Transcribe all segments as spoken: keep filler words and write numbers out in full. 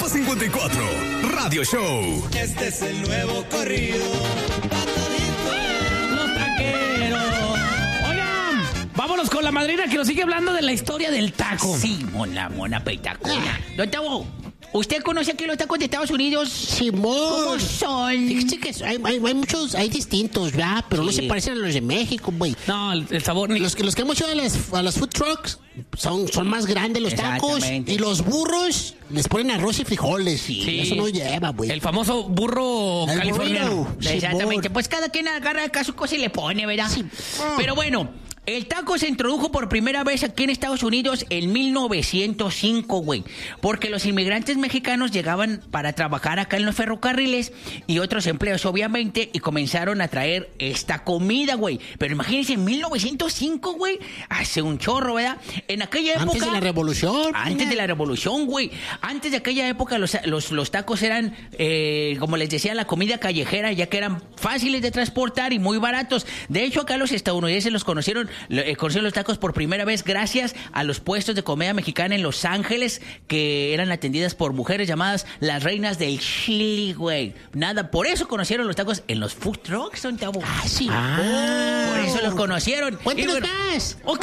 Tiempo cincuenta y cuatro, Radio Show. Este es el nuevo corrido. Los taqueros. Oigan, vámonos con la madrina que nos sigue hablando de la historia del taco. Sí, mona, mona, peitacona. Don Tavo, ¿usted conoce aquí los tacos de Estados Unidos? Simón. ¿Cómo son? Fíjate que hay, hay, hay muchos, hay distintos, ¿verdad? Pero no Sí. se parecen a los de México, güey. No, el, el sabor... Ni... Los que, los que hemos ido a las, a las food trucks son, son más grandes los tacos. Exactamente. Y los burros les ponen arroz y frijoles. Sí. Y eso no lleva, güey. El famoso burro El californiano. burrito. Exactamente, Simón. pues cada quien agarra acá su cosa y le pone, ¿verdad? Sí. Pero bueno, el taco se introdujo por primera vez aquí en Estados Unidos en mil novecientos cinco, güey. Porque los inmigrantes mexicanos llegaban para trabajar acá en los ferrocarriles y otros empleos, obviamente, y comenzaron a traer esta comida, güey. Pero imagínense, en mil novecientos cinco, güey, hace un chorro, ¿verdad? En aquella época... Antes de la revolución. Antes de la revolución, güey. Antes de aquella época los, los, los tacos eran, eh, como les decía, la comida callejera, ya que eran fáciles de transportar y muy baratos. De hecho, acá los estadounidenses los conocieron, eh, conocieron los tacos por primera vez gracias a los puestos de comida mexicana en Los Ángeles, que eran atendidas por mujeres llamadas las reinas del chili, güey. Nada, por eso conocieron los tacos en los food trucks, son tabú. Ah, sí. Por eso los conocieron. Cuéntanos Y bueno, más. Ok.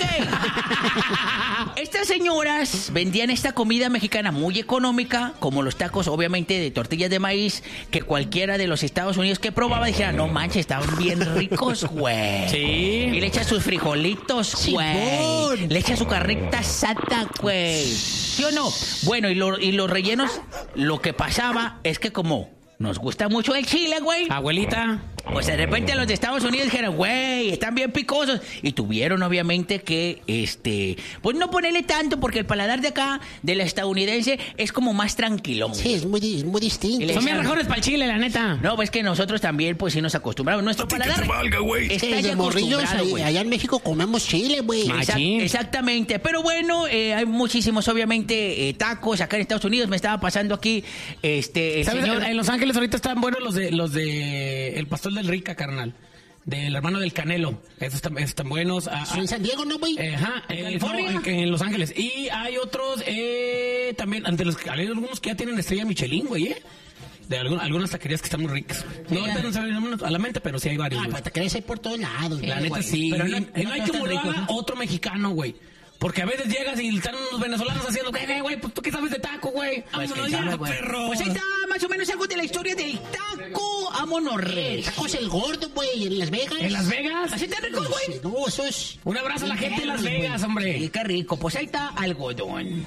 Estas señoras vendían esta comida mexicana muy económica, como los tacos, obviamente, de tortillas de maíz, que cualquiera de los Estados Unidos que probaba dijera, no manches, estaban bien ricos, güey. Sí. Y le echa sus frijolitos, güey. Simón. Le echa su carrita asada, güey. ¿Sí o no? Bueno, y, lo- y los rellenos, lo que pasaba es que como nos gusta mucho el chile, güey, Abuelita. pues de repente los de Estados Unidos dijeron, güey, están bien picosos. Y tuvieron obviamente que, este, pues no ponerle tanto porque el paladar de acá, del estadounidense, es como más tranquilón. Sí, es muy, di- es muy distinto. Y le- Son bien mejores para el chile, la neta. No, pues que nosotros también, pues sí nos acostumbramos. Nuestro A ti que paladar te valga, güey. está Sí, ya de morrillos, acostumbrado, ahí- güey. allá en México comemos chile, güey. Ay, Exact- Machín. exactamente, pero bueno, eh, hay muchísimos obviamente eh, tacos acá en Estados Unidos. Me estaba pasando aquí, este, el ¿Sabes? señor... En Los Ángeles ahorita están buenos los de los de El Pastor del Rica, carnal. Del hermano del Canelo. Esos están, esos están buenos. Ah, Son en San Diego, ¿no, güey? eh, Ajá, eh, California? no, en, en Los Ángeles. Y hay otros eh, también, ante los, hay algunos que ya tienen estrella Michelin, güey, ¿eh? De algún- algunas taquerías que están muy ricas. No, ahorita no se me vienen a la mente, pero sí hay varios. Ah, güey. pues te querés ir por todos lados, La güey. neta güey. sí. Pero Y- no- y no no hay están como lo ricos, haga ¿no? otro mexicano, güey. Porque a veces llegas y están unos venezolanos haciendo, güey, güey, güey, pues tú qué sabes de taco, güey. Pues, Vámonos quién ya, sabe, güey. perro. Pues ahí está más o menos algo de la historia del taco. Vámonos, El reyes. taco es el gordo, güey, en Las Vegas. ¿En Las Vegas? ¿Así te rico, güey? Sí, no, eso es... Un abrazo a la gente de Las Güey. Vegas, hombre. Sí, qué rico. Pues ahí está algodón.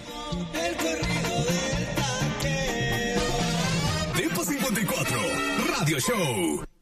Tiempo cincuenta y cuatro, Radio Show.